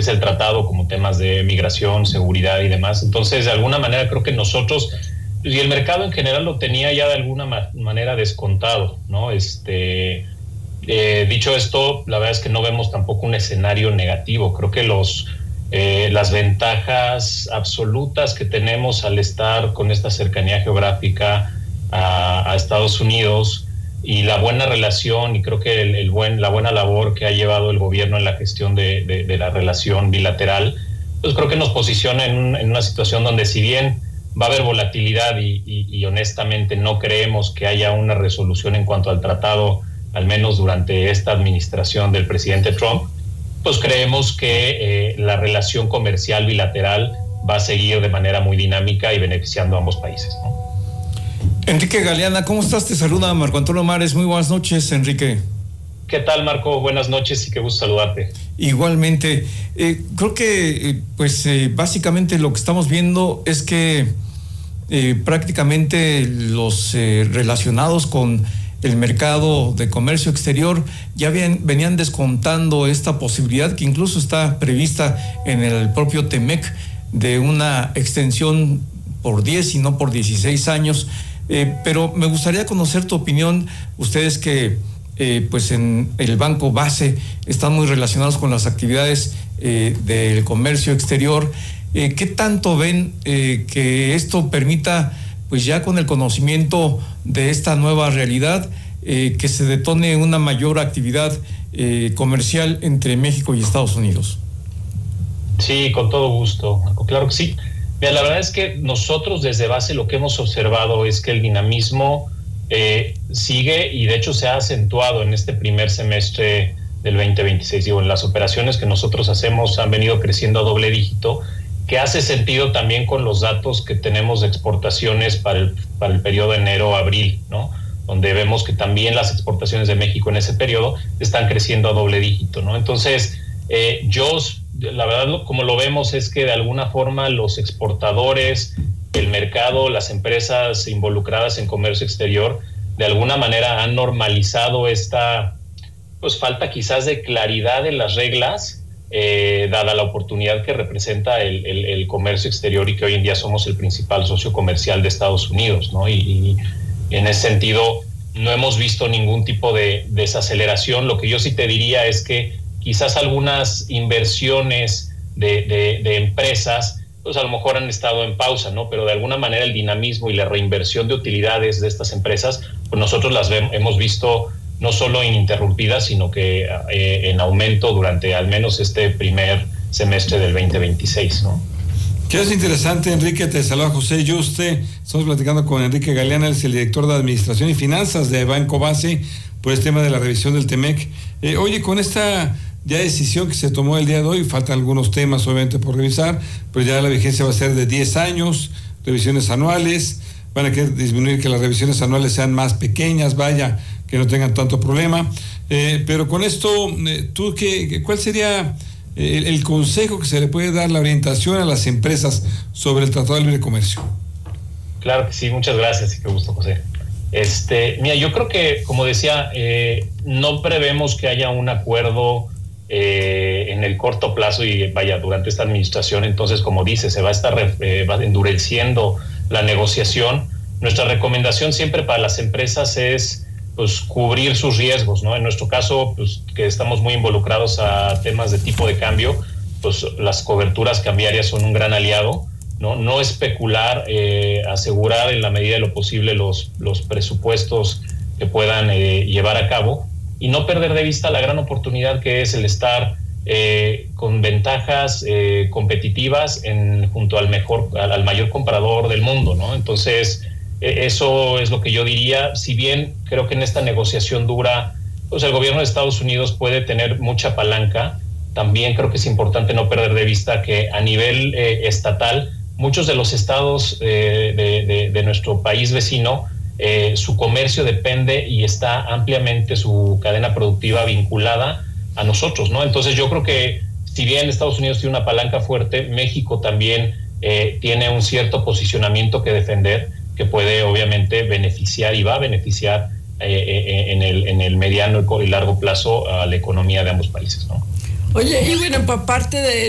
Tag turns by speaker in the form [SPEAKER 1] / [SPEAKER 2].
[SPEAKER 1] es el tratado, como temas de migración, seguridad y demás. Entonces, de alguna manera, creo que nosotros, y el mercado en general lo tenía ya de alguna manera descontado, ¿no? Dicho esto, la verdad es que no vemos tampoco un escenario negativo. Creo que las ventajas absolutas que tenemos al estar con esta cercanía geográfica a Estados Unidos y la buena relación, y creo que la buena labor que ha llevado el gobierno en la gestión de la relación bilateral, pues creo que nos posiciona en una situación donde, si bien va a haber volatilidad y honestamente no creemos que haya una resolución en cuanto al tratado, al menos durante esta administración del presidente Trump, pues creemos que la relación comercial bilateral va a seguir de manera muy dinámica y beneficiando a ambos países, ¿no?
[SPEAKER 2] Enrique Galeana, ¿cómo estás? Te saluda Marco Antonio Mares. Muy buenas noches, Enrique.
[SPEAKER 1] ¿Qué tal, Marco? Buenas noches y qué gusto saludarte.
[SPEAKER 2] Igualmente. Creo que básicamente lo que estamos viendo es que prácticamente los relacionados con el mercado de comercio exterior ya venían descontando esta posibilidad, que incluso está prevista en el propio TEMEC, de una extensión por 10 y no por 16 años. Pero me gustaría conocer tu opinión, ustedes que en el Banco Base están muy relacionados con las actividades del comercio exterior. ¿Qué tanto ven que esto permita, pues ya con el conocimiento de esta nueva realidad, que se detone una mayor actividad comercial entre México y Estados Unidos?
[SPEAKER 1] Sí, con todo gusto, Marco. Claro que sí. Mira, la verdad es que nosotros desde Base lo que hemos observado es que el dinamismo sigue, y de hecho se ha acentuado en este primer semestre del 2026. En las operaciones que nosotros hacemos han venido creciendo a doble dígito, que hace sentido también con los datos que tenemos de exportaciones para el periodo de enero-abril, ¿no? Donde vemos que también las exportaciones de México en ese periodo están creciendo a doble dígito, ¿no? Entonces, la verdad, como lo vemos, es que de alguna forma los exportadores, el mercado, las empresas involucradas en comercio exterior, de alguna manera han normalizado esta falta quizás de claridad en las reglas, dada la oportunidad que representa el comercio exterior, y que hoy en día somos el principal socio comercial de Estados Unidos, ¿no? Y en ese sentido no hemos visto ningún tipo de desaceleración. Lo que yo sí te diría es que quizás algunas inversiones de empresas, pues a lo mejor han estado en pausa, ¿no? Pero de alguna manera el dinamismo y la reinversión de utilidades de estas empresas, pues nosotros las hemos visto no solo ininterrumpidas, sino que en aumento durante al menos este primer semestre del 2026, ¿no?
[SPEAKER 3] Que es interesante, Enrique. Te saluda José Yuste. Estamos platicando con Enrique Galeana, él es el director de Administración y Finanzas de Banco Base, por este tema de la revisión del TEMEC. Oye, con esta ya decisión que se tomó el día de hoy, faltan algunos temas obviamente por revisar, pero ya la vigencia va a ser de 10 años, revisiones anuales, van a querer disminuir que las revisiones anuales sean más pequeñas, que no tengan tanto problema, pero con esto, ¿cuál sería el consejo que se le puede dar, la orientación a las empresas sobre el Tratado de Libre Comercio?
[SPEAKER 1] Claro que sí, muchas gracias y qué gusto, José. Mira, yo creo que, como decía, no prevemos que haya un acuerdo en el corto plazo y durante esta administración. Entonces, como dice, se va a estar va endureciendo la negociación. Nuestra recomendación siempre para las empresas es cubrir sus riesgos, ¿no? En nuestro caso, que estamos muy involucrados a temas de tipo de cambio, las coberturas cambiarias son un gran aliado, ¿no? No especular, asegurar en la medida de lo posible los presupuestos que puedan llevar a cabo, y no perder de vista la gran oportunidad que es el estar con ventajas competitivas junto al mayor comprador del mundo, ¿no? Entonces, eso es lo que yo diría. Si bien creo que en esta negociación dura, el gobierno de Estados Unidos puede tener mucha palanca, también creo que es importante no perder de vista que a nivel estatal, muchos de los estados de nuestro país vecino, su comercio depende y está ampliamente su cadena productiva vinculada a nosotros, ¿no? Entonces yo creo que si bien Estados Unidos tiene una palanca fuerte, México también tiene un cierto posicionamiento que defender, que puede obviamente beneficiar y va a beneficiar en el mediano y largo plazo a la economía de ambos países, ¿no?
[SPEAKER 4] Oye, y bueno, por parte de